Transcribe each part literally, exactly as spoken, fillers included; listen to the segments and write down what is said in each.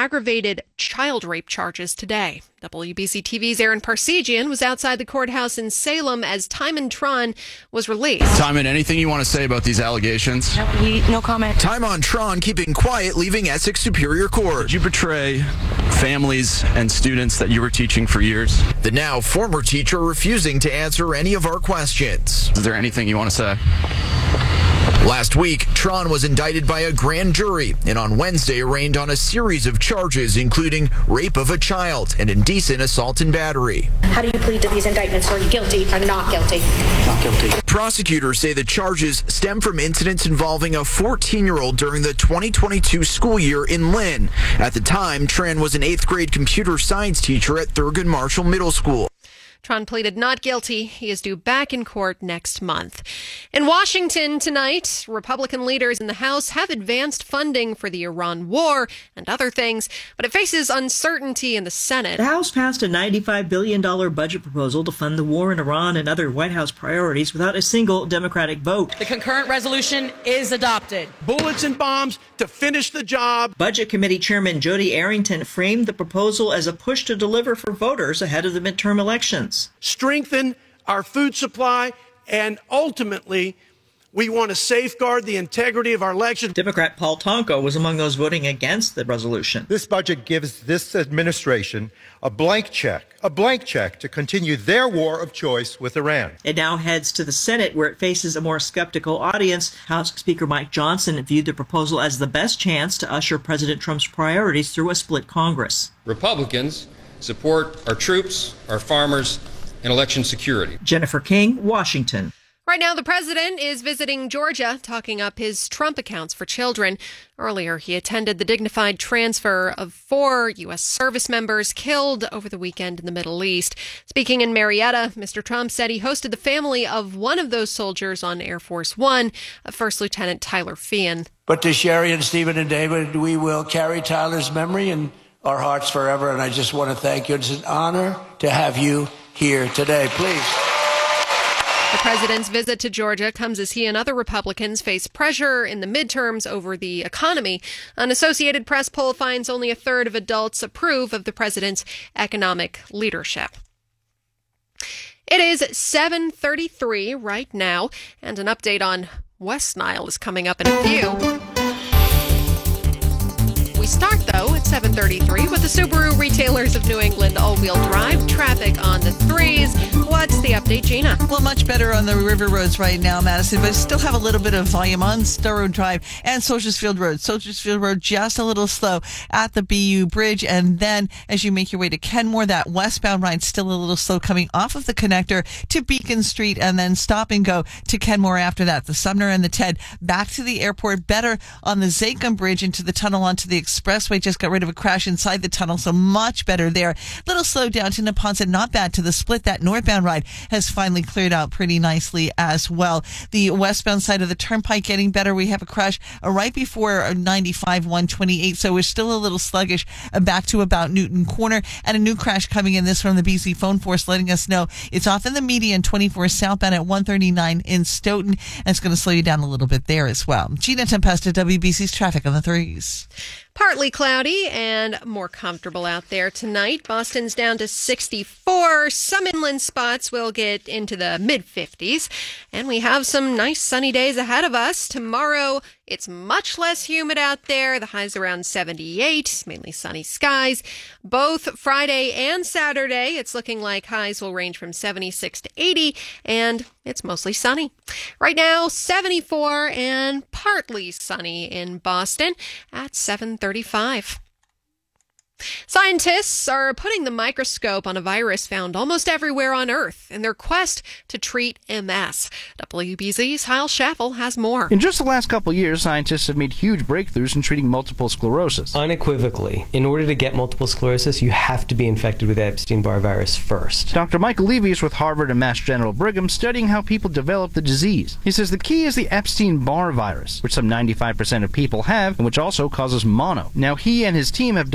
aggravated child rape charges today. W B C T V's Aaron Parsegian was outside the courthouse in Salem as Timon Tron was released. Timon, anything you want to say about these allegations? No, he, no comment. Timon Tron keeping quiet, leaving Essex Superior Court. Did you betray families and students that you were teaching for years? The now former teacher refusing to answer any of our questions. Is there anything you want to say? Last week, Tron was indicted by a grand jury and on Wednesday arraigned on a series of charges, including rape of a child and indecent assault and battery. How do you plead to these indictments? Are you guilty or not guilty? Not guilty. Prosecutors say the charges stem from incidents involving a fourteen-year-old during the twenty twenty-two school year in Lynn. At the time, Tran was an eighth grade computer science teacher at Thurgood Marshall Middle School. Tron pleaded not guilty. He is due back in court next month. In Washington tonight, Republican leaders in the House have advanced funding for the Iran war and other things, but it faces uncertainty in the Senate. The House passed a ninety-five billion dollars budget proposal to fund the war in Iran and other White House priorities without a single Democratic vote. The concurrent resolution is adopted. Bullets and bombs to finish the job. Budget Committee Chairman Jody Arrington framed the proposal as a push to deliver for voters ahead of the midterm elections. Strengthen our food supply, and ultimately, we want to safeguard the integrity of our election. Democrat Paul Tonko was among those voting against the resolution. This budget gives this administration a blank check, a blank check to continue their war of choice with Iran. It now heads to the Senate, where it faces a more skeptical audience. House Speaker Mike Johnson viewed the proposal as the best chance to usher President Trump's priorities through a split Congress. Republicans support our troops, our farmers, and election security. Jennifer King, Washington. Right now, the president is visiting Georgia, talking up his Trump accounts for children. Earlier, he attended the dignified transfer of four U S service members killed over the weekend in the Middle East. Speaking in Marietta, Mister Trump said he hosted the family of one of those soldiers on Air Force One, First Lieutenant Tyler Feehan. But to Sherry and Stephen and David, we will carry Tyler's memory in our hearts forever, and I just want to thank you. It's an honor to have you here today. Please. The president's visit to Georgia comes as he and other Republicans face pressure in the midterms over the economy. An Associated Press poll finds only a third of adults approve of the president's economic leadership. It is seven thirty-three right now, and an update on West Nile is coming up in a few. We start, though, at seven thirty-three with the Subaru Retailers of New England all-wheel drive. Traffic on the threes. What's the update, Gina? Well, much better on the river roads right now, Madison, but still have a little bit of volume on Storrow Drive and Sochersfield Road. Sochersfield Road just a little slow at the B U Bridge, and then as you make your way to Kenmore, that westbound ride still a little slow coming off of the connector to Beacon Street, and then stop and go to Kenmore after that. The Sumner and the Ted back to the airport, better on the Zachem Bridge into the tunnel onto the expressway. Just got rid of a crash inside the tunnel, so much better there. Little slow down to Neponset, not bad to the split. That northbound ride has finally cleared out pretty nicely as well. The westbound side of the turnpike getting better. We have a crash uh, right before ninety-five one twenty-eight, so we're still a little sluggish uh, back to about Newton Corner, and a new crash coming in. This from the B C Phone Force letting us know it's off in the median twenty-four southbound at one thirty-nine in Stoughton, and it's going to slow you down a little bit there as well. Gina Tempesta, W B C's traffic on the threes. Partly cloudy and more comfortable out there tonight. Boston's down to sixty-four. Some inland spots will get into the mid fifties. And we have some nice sunny days ahead of us. Tomorrow, it's much less humid out there. The high's around seventy-eight, mainly sunny skies. Both Friday and Saturday, it's looking like highs will range from seventy-six to eighty, and it's mostly sunny. Right now, seventy-four and partly sunny in Boston at seven thirty-five. Scientists are putting the microscope on a virus found almost everywhere on Earth in their quest to treat M S. W B Z's Hyle Schaffel has more. In just the last couple of years, scientists have made huge breakthroughs in treating multiple sclerosis. Unequivocally, in order to get multiple sclerosis, you have to be infected with Epstein-Barr virus first. Doctor Michael Levy is with Harvard and Mass General Brigham studying how people develop the disease. He says the key is the Epstein-Barr virus, which some ninety-five percent of people have, and which also causes mono. Now, he and his team have dug a little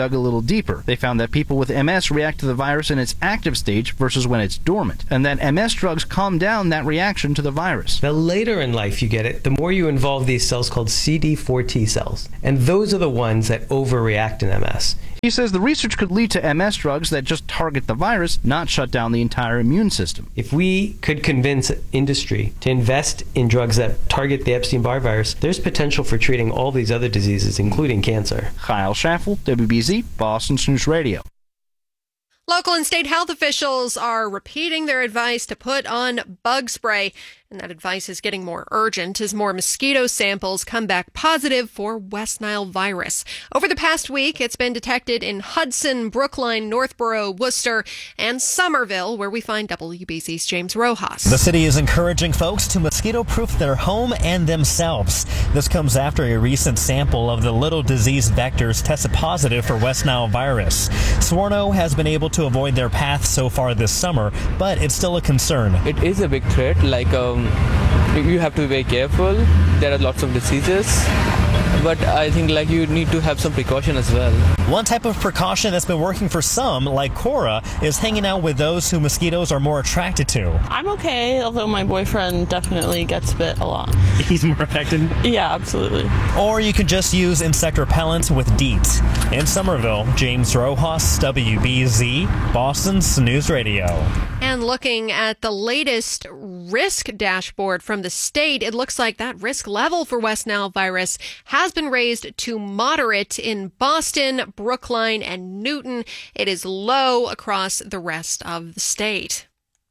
deeper. They found that people with M S react to the virus in its active stage versus when it's dormant, and that M S drugs calm down that reaction to the virus. The later in life you get it, the more you involve these cells called C D four T cells, and those are the ones that overreact in M S. He says the research could lead to M S drugs that just target the virus, not shut down the entire immune system. If we could convince industry to invest in drugs that target the Epstein-Barr virus, there's potential for treating all these other diseases, including cancer. Kyle Schaffel, W B Z, Boston News Radio. Local and state health officials are repeating their advice to put on bug spray, and that advice is getting more urgent as more mosquito samples come back positive for West Nile virus. Over the past week, it's been detected in Hudson, Brookline, Northborough, Worcester, and Somerville, where we find W B Z's James Rojas. The city is encouraging folks to mosquito-proof their home and themselves. This comes after a recent sample of the little disease vectors tested positive for West Nile virus. Swarno has been able to avoid their path so far this summer, but it's still a concern. It is a big threat, like um, you have to be very careful. There are lots of diseases, but I think like you need to have some precaution as well. One type of precaution that's been working for some, like Cora, is hanging out with those who mosquitoes are more attracted to. I'm okay, although my boyfriend definitely gets bit a lot. He's more affected? Yeah, absolutely. Or you could just use insect repellent with DEET. In Somerville, James Rojas, W B Z, Boston's News Radio. And looking at the latest risk dashboard from the state, it looks like that risk level for West Nile virus has been raised to moderate in Boston, Brookline, and Newton. It is low across the rest of the state.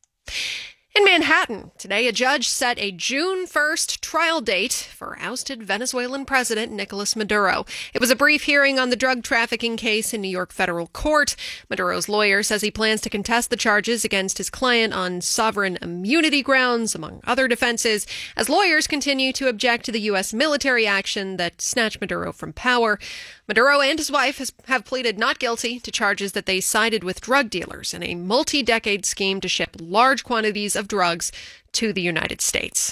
In Manhattan, today a judge set a June first trial date for ousted Venezuelan President Nicolas Maduro. It was a brief hearing on the drug trafficking case in New York federal court. Maduro's lawyer says he plans to contest the charges against his client on sovereign immunity grounds, among other defenses, as lawyers continue to object to the U S military action that snatched Maduro from power. Maduro and his wife has, have pleaded not guilty to charges that they sided with drug dealers in a multi-decade scheme to ship large quantities of drugs to the United States.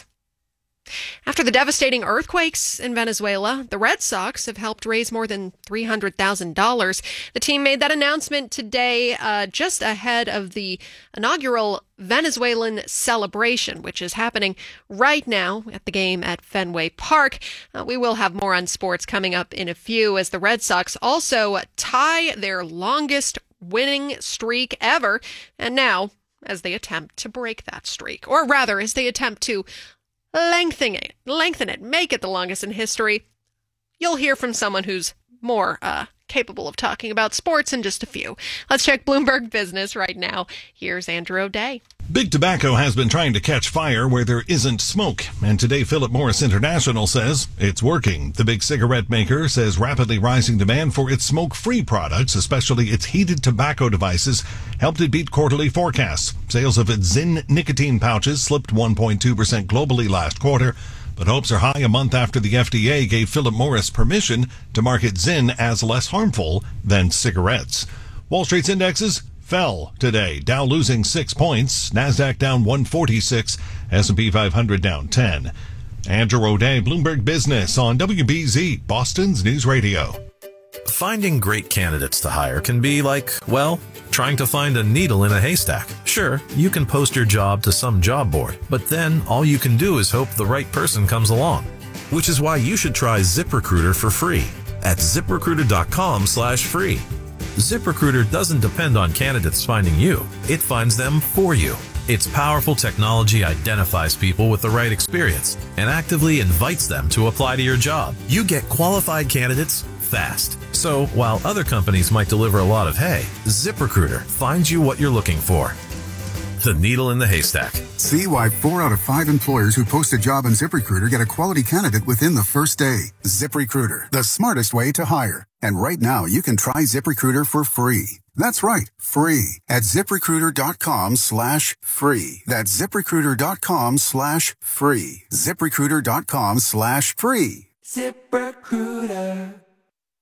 After the devastating earthquakes in Venezuela, the Red Sox have helped raise more than three hundred thousand dollars. The team made that announcement today uh, just ahead of the inaugural Venezuelan celebration, which is happening right now at the game at Fenway Park. Uh, we will have more on sports coming up in a few as the Red Sox also tie their longest winning streak ever, and now as they attempt to break that streak, or rather as they attempt to lengthen it, lengthen it, make it the longest in history. You'll hear from someone who's more uh, capable of talking about sports in just a few. Let's check Bloomberg Business right now. Here's Andrew O'Day. Big Tobacco has been trying to catch fire where there isn't smoke, and today Philip Morris International says it's working. The big cigarette maker says rapidly rising demand for its smoke-free products, especially its heated tobacco devices, helped it beat quarterly forecasts. Sales of its Zyn nicotine pouches slipped one point two percent globally last quarter, but hopes are high a month after the F D A gave Philip Morris permission to market Zyn as less harmful than cigarettes. Wall Street's indexes fell today. Dow losing six points, NASDAQ down one forty-six, S and P five hundred down ten. Andrew O'Day, Bloomberg Business on W B Z, Boston's News Radio. Finding great candidates to hire can be like, well, trying to find a needle in a haystack. Sure, you can post your job to some job board, but then all you can do is hope the right person comes along. Which is why you should try ZipRecruiter for free at ZipRecruiter.com slash free. ZipRecruiter doesn't depend on candidates finding you. It finds them for you. Its powerful technology identifies people with the right experience and actively invites them to apply to your job. You get qualified candidates fast. So while other companies might deliver a lot of hay, ZipRecruiter finds you what you're looking for. The needle in the haystack. See why four out of five employers who post a job on ZipRecruiter get a quality candidate within the first day. ZipRecruiter, the smartest way to hire. And right now, you can try ZipRecruiter for free. That's right, free at ZipRecruiter.com slash free. That's ZipRecruiter.com slash free. ZipRecruiter.com slash free. ZipRecruiter.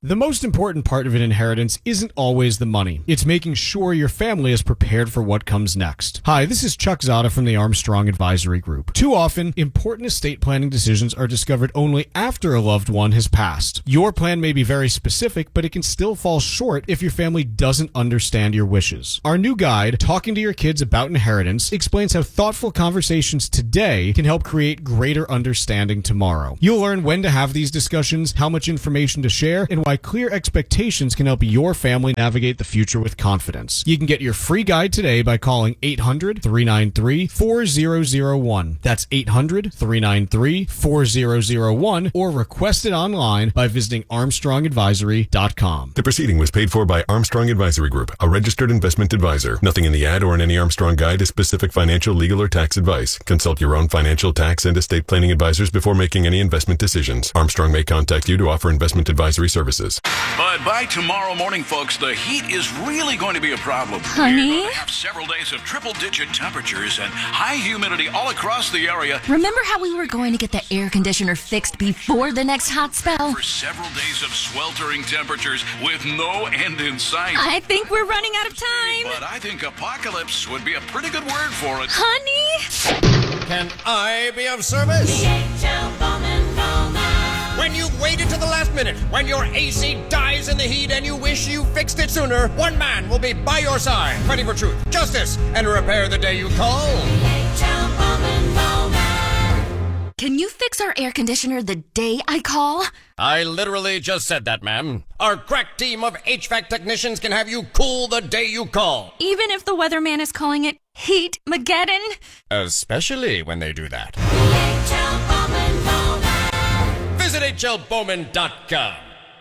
The most important part of an inheritance isn't always the money. It's making sure your family is prepared for what comes next. Hi, this is Chuck Zada from the Armstrong Advisory Group. Too often, important estate planning decisions are discovered only after a loved one has passed. Your plan may be very specific, but it can still fall short if your family doesn't understand your wishes. Our new guide, Talking to Your Kids About Inheritance, explains how thoughtful conversations today can help create greater understanding tomorrow. You'll learn when to have these discussions, how much information to share, and why clear expectations can help your family navigate the future with confidence. You can get your free guide today by calling eight hundred, three nine three, four zero zero one. That's eight hundred, three nine three, four zero zero one, or request it online by visiting armstrong advisory dot com. The proceeding was paid for by Armstrong Advisory Group, a registered investment advisor. Nothing in the ad or in any Armstrong guide is specific financial, legal, or tax advice. Consult your own financial, tax, and estate planning advisors before making any investment decisions. Armstrong may contact you to offer investment advisory services. But by tomorrow morning, folks, the heat is really going to be a problem. Honey? We're going to have several days of triple-digit temperatures and high humidity all across the area. Remember how we were going to get the air conditioner fixed before the next hot spell? For several days of sweltering temperatures with no end in sight. I think we're running out of time. But I think apocalypse would be a pretty good word for it. Honey? Can I be of service? D H L Bowman Bowman. When you've waited to the last minute, when your A C dies in the heat and you wish you fixed it sooner, one man will be by your side, fighting for truth, justice, and repair the day you call. D H L Bowman Bowman. Can you fix our air conditioner the day I call? I literally just said that, ma'am. Our crack team of H V A C technicians can have you cool the day you call. Even if the weatherman is calling it Heat-mageddon? Especially when they do that. D H L Bowman Bowman. Visit H L Bowman dot com.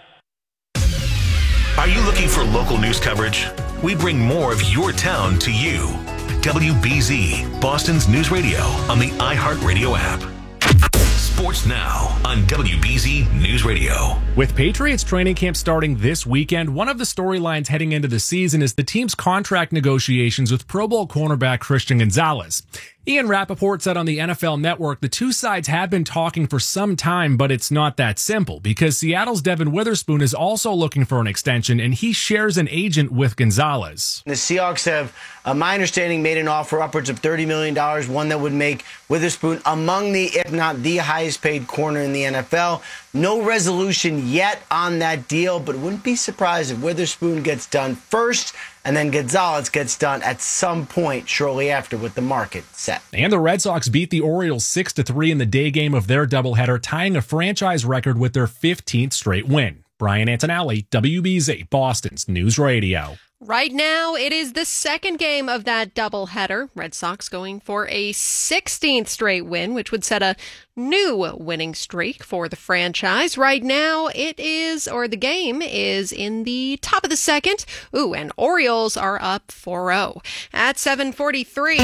Are you looking for local news coverage? We bring more of your town to you. W B Z, Boston's news radio on the iHeartRadio app. Sports Now on W B Z News Radio. With Patriots training camp starting this weekend, one of the storylines heading into the season is the team's contract negotiations with Pro Bowl cornerback Christian Gonzalez. Ian Rappaport said on the N F L Network the two sides have been talking for some time, but it's not that simple because Seattle's Devin Witherspoon is also looking for an extension, and he shares an agent with Gonzalez. The Seahawks have, uh, my understanding, made an offer upwards of thirty million dollars, one that would make Witherspoon among the, if not the highest paid corner in the N F L. No resolution yet on that deal, but wouldn't be surprised if Witherspoon gets done first and then Gonzalez gets done at some point shortly after with the market set. And the Red Sox beat the Orioles six to three in the day game of their doubleheader, tying a franchise record with their fifteenth straight win. Brian Antonelli, W B Z, Boston's News Radio. Right now, it is the second game of that doubleheader. Red Sox going for a sixteenth straight win, which would set a new winning streak for the franchise. Right now, it is, or the game is in the top of the second. Ooh, and Orioles are up four oh. At seven forty-three,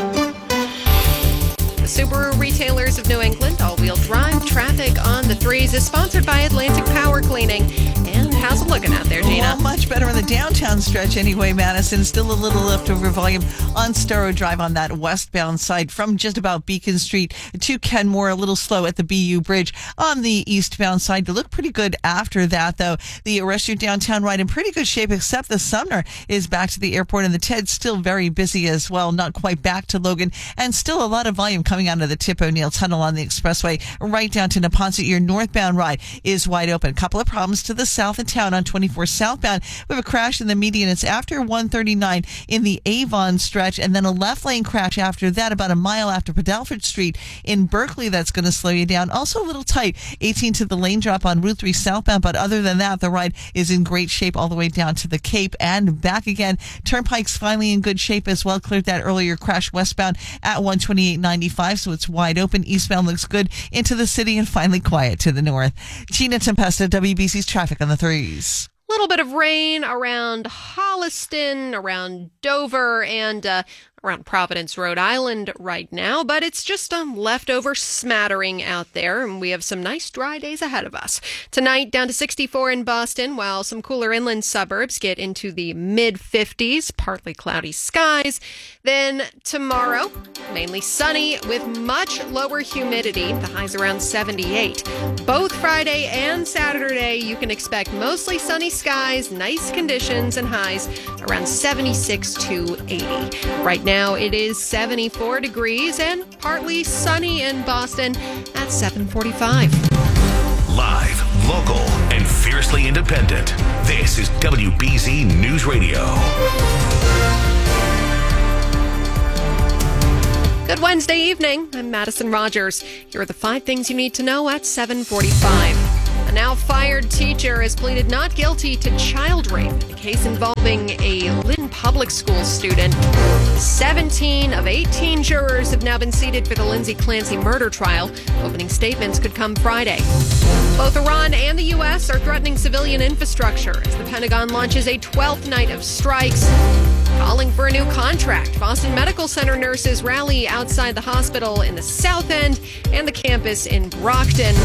the Subaru Retailers of New England all-wheel drive traffic on the threes is sponsored by Atlantic Power Cleaning. And how's it looking out there, Gina? Well, much better in the downtown stretch anyway, Madison. Still a little leftover volume on Storrow Drive on that westbound side from just about Beacon Street to Kenmore. A little slow at the B U Bridge on the eastbound side. To look pretty good after that, though. The rest of your downtown ride in pretty good shape, except the Sumner is back to the airport, and the Ted's still very busy as well. Not quite back to Logan, and still a lot of volume coming out of the Tip O'Neill Tunnel on the expressway right down to Neponset. Your northbound ride is wide open. A couple of problems to the south of town on twenty-four southbound. We have a crash in the median. It's after one thirty-nine in the Avon stretch, and then a left lane crash after that about a mile after Pedalford Street in Berkeley. That's going to slow you down. Also a little tight, eighteen to the lane drop on Route three southbound, but other than that, the ride is in great shape all the way down to the Cape and back again. Turnpike's finally in good shape as well. Cleared that earlier crash westbound at one twenty-eight ninety-five, so it's wide open. Eastbound looks good into the city and finally quiet to the north. Gina Tempesta, W B C's traffic on the threes. Little bit of rain around Holliston, around Dover, and uh, around Providence, Rhode Island right now, but it's just a leftover smattering out there, and we have some nice dry days ahead of us. Tonight, down to sixty-four in Boston, while some cooler inland suburbs get into the mid fifties, partly cloudy skies. Then tomorrow, mainly sunny with much lower humidity. The high's around seventy-eight. Both Friday and Saturday, you can expect mostly sunny skies, nice conditions, and highs around seventy-six to eighty. Right now, it is seventy-four degrees and partly sunny in Boston at seven forty-five. Live, local, and fiercely independent. This is W B Z News Radio. Good Wednesday evening. I'm Madison Rogers. Here are the five things you need to know at seven forty-five. A now fired teacher has pleaded not guilty to child rape in a case involving a Lynn Public School student. seventeen of eighteen jurors have now been seated for the Lindsay Clancy murder trial. Opening statements could come Friday. Both Iran and the U S are threatening civilian infrastructure as the Pentagon launches a twelfth night of strikes. Calling for a new contract. Boston Medical Center nurses rally outside the hospital in the South End and the campus in Brockton.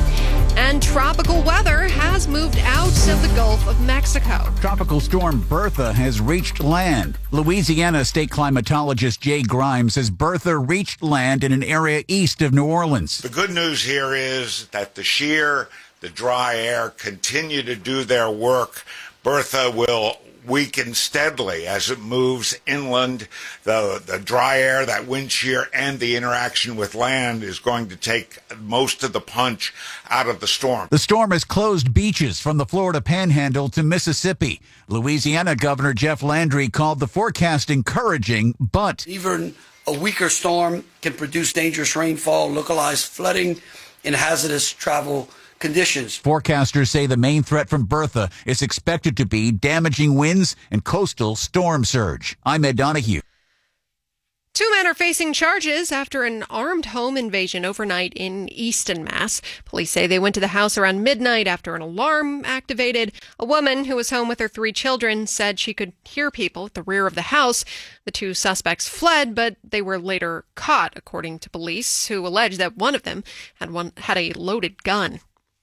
And tropical weather has moved out of the Gulf of Mexico. Tropical storm Bertha has reached land. Louisiana state climatologist Jay Grimes says Bertha reached land in an area east of New Orleans. The good news here is that the shear, the dry air continue to do their work. Bertha will weaken steadily as it moves inland. The the dry air, that wind shear, and the interaction with land is going to take most of the punch out of the storm. The storm has closed beaches from the Florida Panhandle to Mississippi. Louisiana Governor Jeff Landry called the forecast encouraging, but even a weaker storm can produce dangerous rainfall, localized flooding, and hazardous travel conditions. Forecasters say the main threat from Bertha is expected to be damaging winds and coastal storm surge. I'm Ed Donahue. Two men are facing charges after an armed home invasion overnight in Easton, Mass. Police say they went to the house around midnight after an alarm activated. A woman who was home with her three children said she could hear people at the rear of the house. The two suspects fled, but they were later caught, according to police, who allege that one of them had one had a loaded gun.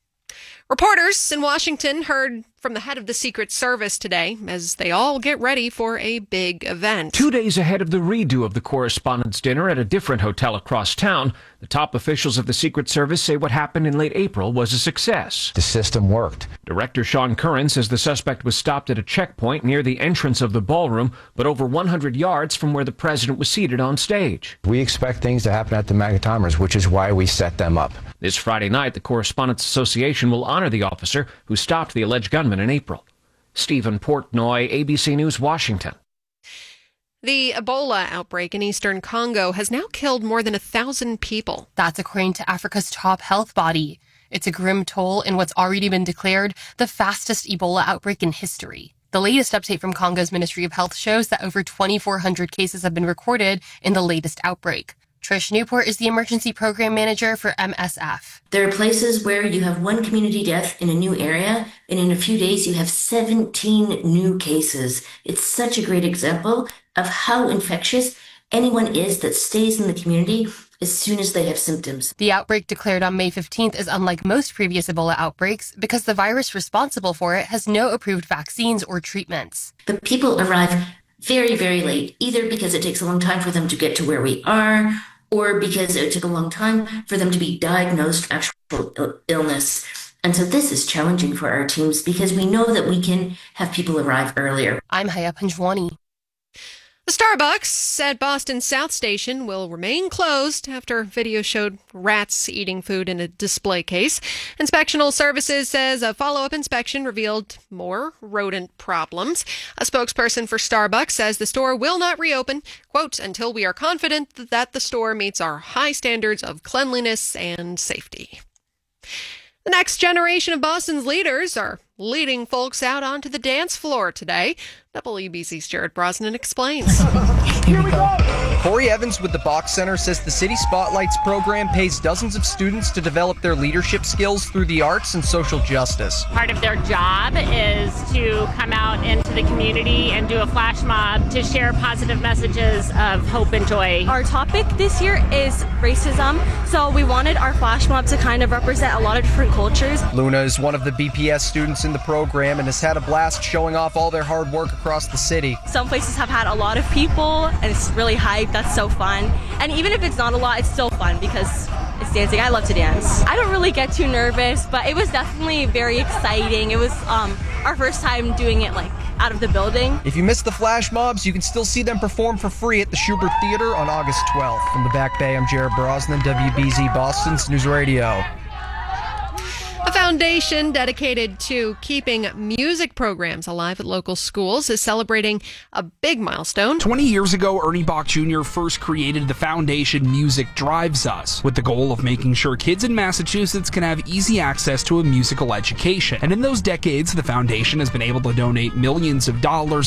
Reporters in Washington heard from the head of the Secret Service today as they all get ready for a big event. Two days ahead of the redo of the Correspondents' Dinner at a different hotel across town, the top officials of the Secret Service say what happened in late April was a success. The system worked. Director Sean Curran says the suspect was stopped at a checkpoint near the entrance of the ballroom, but over one hundred yards from where the president was seated on stage. We expect things to happen at the Magatimers, which is why we set them up. This Friday night, the Correspondents Association will honor the officer who stopped the alleged gunman in April. Stephen Portnoy, A B C News, Washington. The Ebola outbreak in eastern Congo has now killed more than a thousand people. That's according to Africa's top health body. It's a grim toll in what's already been declared the fastest Ebola outbreak in history. The latest update from Congo's Ministry of Health shows that over twenty-four hundred cases have been recorded in the latest outbreak. Trish Newport is the emergency program manager for M S F. There are places where you have one community death in a new area, and in a few days you have seventeen new cases. It's such a great example of how infectious anyone is that stays in the community as soon as they have symptoms. The outbreak declared on May fifteenth is unlike most previous Ebola outbreaks because the virus responsible for it has no approved vaccines or treatments. But people arrive very, very late, either because it takes a long time for them to get to where we are, or because it took a long time for them to be diagnosed with actual Ill- illness. And so this is challenging for our teams because we know that we can have people arrive earlier. I'm Haya Panjwani. The Starbucks at Boston South Station will remain closed after video showed rats eating food in a display case. Inspectional Services says a follow-up inspection revealed more rodent problems. A spokesperson for Starbucks says the store will not reopen, quote, until we are confident that the store meets our high standards of cleanliness and safety. The next generation of Boston's leaders are leading folks out onto the dance floor today. W B C's Jared Brosnan explains. Here we go. Corey Evans with the Bach Center says the City Spotlights program pays dozens of students to develop their leadership skills through the arts and social justice. Part of their job is to come out into the community and do a flash mob to share positive messages of hope and joy. Our topic this year is racism, so we wanted our flash mob to kind of represent a lot of different cultures. Luna is one of the B P S students in the program and has had a blast showing off all their hard work across the city. Some places have had a lot of people, and it's really hyped. That's so fun. And even if it's not a lot, it's still fun because it's dancing. I love to dance. I don't really get too nervous, but it was definitely very exciting. It was um, our first time doing it like out of the building. If you missed the flash mobs, you can still see them perform for free at the Schubert Theater on August twelfth. From the Back Bay, I'm Jared Brosnan, W B Z Boston's News Radio. A foundation dedicated to keeping music programs alive at local schools is celebrating a big milestone. twenty years ago, Ernie Bach Junior first created the foundation Music Drives Us, with the goal of making sure kids in Massachusetts can have easy access to a musical education. And in those decades, the foundation has been able to donate millions of dollars